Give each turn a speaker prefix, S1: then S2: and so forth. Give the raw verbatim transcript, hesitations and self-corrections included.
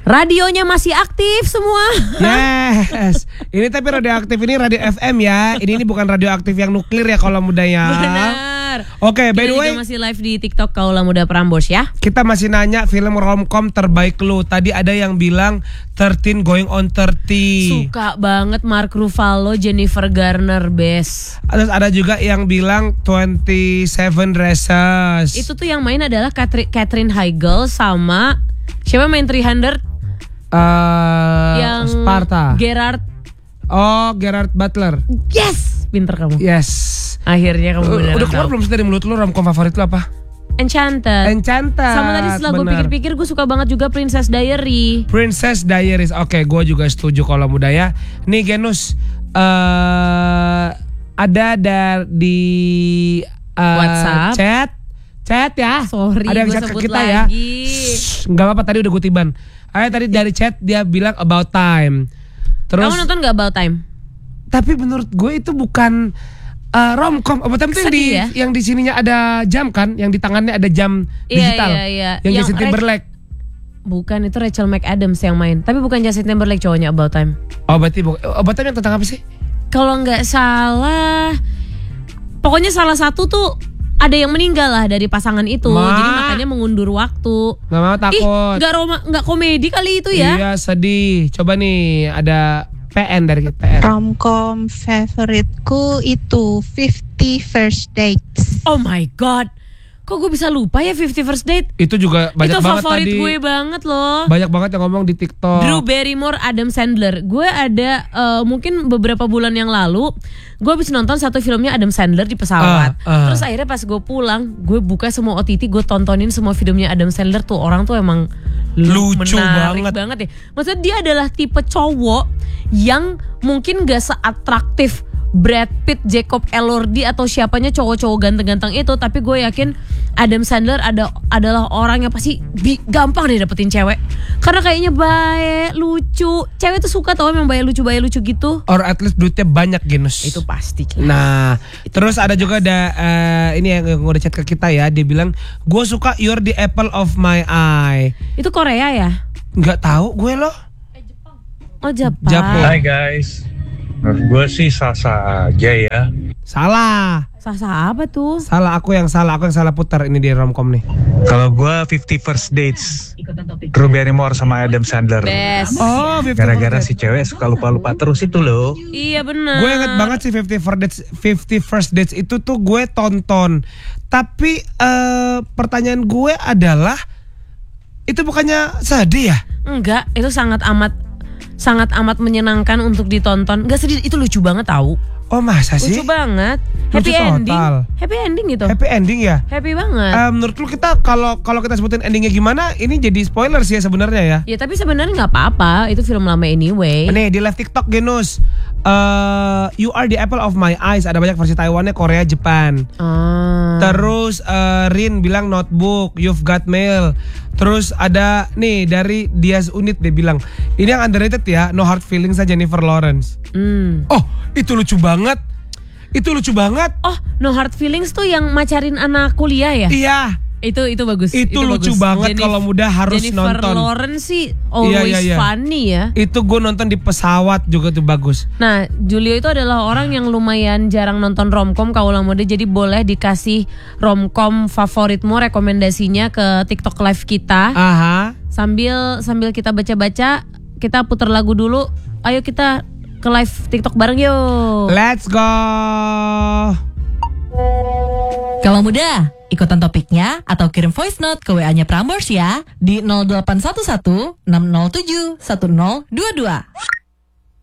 S1: Radionya masih aktif semua.
S2: Yes. Ini tapi radioaktif ini radio F M ya. Ini ini bukan radioaktif yang nuklir ya Kaula Muda ya.
S1: Benar.
S2: Oke, by the way,
S1: kita masih live di TikTok Kaula Muda Prambors ya.
S2: Kita masih nanya film romcom terbaik lu. Tadi ada yang bilang thirteen Going on thirty.
S1: Suka banget Mark Ruffalo, Jennifer Garner best.
S2: Terus ada juga yang bilang twenty-seven Dresses.
S1: Itu tuh yang main adalah Catherine, Catherine Heigl sama siapa main three hundred?
S2: Uh,
S1: yang
S2: Sparta.
S1: Gerard.
S2: Oh, Gerard Butler.
S1: Yes, pinter kamu.
S2: Yes.
S1: Akhirnya kamu benar.
S2: Udah keluar belum sih dari mulut lu romcom favorit lu apa?
S1: Enchanted.
S2: Enchanted.
S1: Sama tadi setelah gue pikir-pikir gue suka banget juga Princess Diary.
S2: Princess Diaries. Oke, gue juga setuju kalau muda ya. Nih Genus, uh, ada dari uh,
S1: WhatsApp
S2: chat, chat ya.
S1: Sorry,
S2: ada yang
S1: gue
S2: chat
S1: sebut
S2: ke kita
S1: lagi.
S2: ya. Shh, nggak apa-apa, tadi udah gue tiban. Ayo tadi dari chat dia bilang About Time. Terus.
S1: Kamu nonton gak About Time?
S2: Tapi menurut gue itu bukan uh, romcom. About Time itu yang di
S1: ya?
S2: yang di sininya ada jam kan, yang di tangannya ada jam
S1: Iya,
S2: digital.
S1: iya, iya.
S2: Yang,
S1: Yang
S2: Justin Timberlake.
S1: Bukan, itu Rachel McAdams yang main. Tapi bukan Justin Timberlake cowoknya About Time.
S2: Oh berarti bu- About Time yang tentang apa sih?
S1: Kalau nggak salah, pokoknya salah satu tuh ada yang meninggal lah dari pasangan itu.
S2: Ma.
S1: Jadi makanya mengundur waktu.
S2: Gak mau takut.
S1: Ih, nggak roma, nggak komedi kali itu ya?
S2: Iya sedih. Coba nih ada P N dari P N.
S3: Romcom favoritku itu Fifty First Dates.
S1: Oh my god, kok gue bisa lupa ya Fifty First Date?
S2: Itu juga banyak
S1: itu
S2: banget
S1: favorit
S2: tadi.
S1: gue banget loh.
S2: Banyak banget yang ngomong di TikTok.
S1: Drew Barrymore, Adam Sandler. Gue ada uh, mungkin beberapa bulan yang lalu gue habis nonton satu filmnya Adam Sandler di pesawat.
S2: Uh, uh.
S1: Terus akhirnya pas gue pulang, gue buka semua O T T, gue tontonin semua filmnya Adam Sandler. Tuh orang tuh emang
S2: lucu
S1: menarik
S2: banget.
S1: banget ya. Maksudnya dia adalah tipe cowok yang mungkin gak seatraktif Brad Pitt, Jacob Elordi atau siapanya cowok-cowok ganteng-ganteng itu, tapi gue yakin Adam Sandler ada adalah orang yang pasti bi, gampang deh dapetin cewek karena kayaknya baik, lucu. Cewek tuh suka tau emang baik lucu, baik lucu gitu.
S2: Or at least duitnya banyak Genus.
S1: Itu pasti.
S2: Nah, itu terus ada juga ada uh, ini yang udah chat ke kita ya. Dia bilang gue suka You're the Apple of My Eye.
S1: Itu Korea ya?
S2: Nggak tahu gue loh.
S1: Oh Jepang.
S2: Jepang.
S4: Hai guys. Menurut gue sih sah-sah aja ya.
S2: Salah.
S1: Sah-sah apa tuh?
S2: Salah aku yang salah, aku yang salah putar ini di romcom nih.
S4: Kalau gue Fifty First Dates, Drew Barrymore sama Adam Sandler.
S1: Best.
S2: Oh,
S4: Gara-gara si cewek suka lupa-lupa terus itu loh.
S1: Iya benar.
S2: Gue inget banget sih Fifty First Dates, Fifty First Dates itu tuh gue tonton. Tapi uh, pertanyaan gue adalah itu bukannya sedih ya?
S1: Enggak, itu sangat amat sangat amat menyenangkan untuk ditonton. Enggak sedih, itu lucu banget tahu.
S2: Oh masa sih?
S1: Lucu banget.
S2: Lucu
S1: Happy ending.
S2: total.
S1: Happy ending gitu.
S2: Happy ending ya?
S1: Happy banget.
S2: Uh, menurut lu kita kalau kalau kita sebutin endingnya gimana? Ini jadi spoiler sih ya sebenarnya ya.
S1: Ya tapi sebenarnya nggak apa-apa. Itu film lama anyway.
S2: Nih di live TikTok Genus. Uh, you Are the Apple of My Eyes. Ada banyak versi Taiwannya, Korea, Jepang.
S1: Ah.
S2: Terus uh, Rin bilang Notebook, You've Got Mail. Terus ada nih dari Diaz Unit dia bilang ini yang underrated ya, No Hard Feelings aja Jennifer Lawrence.
S1: Hmm.
S2: Oh itu lucu banget. Itu lucu banget.
S1: Oh, No Hard Feelings tuh yang macarin anak kuliah ya?
S2: Iya.
S1: Itu itu bagus.
S2: Itu, itu lucu
S1: bagus.
S2: banget.
S1: Jenif-
S2: kalau muda harus
S1: Jennifer
S2: nonton.
S1: Jennifer Lawrence sih always
S2: iya, iya, iya.
S1: funny ya.
S2: Itu gue nonton di pesawat juga tuh bagus.
S1: Nah, Julio itu adalah orang yang lumayan jarang nonton romcom Kaula Muda, jadi boleh dikasih romcom favoritmu, rekomendasinya ke TikTok live kita.
S2: Aha.
S1: Sambil sambil kita baca-baca, kita putar lagu dulu. Ayo kita ke live TikTok bareng yuk.
S2: Let's go.
S5: Kalau muda, ikutan topiknya atau kirim voice note ke W A-nya Prambors ya di nol delapan satu satu enam nol tujuh satu nol dua dua.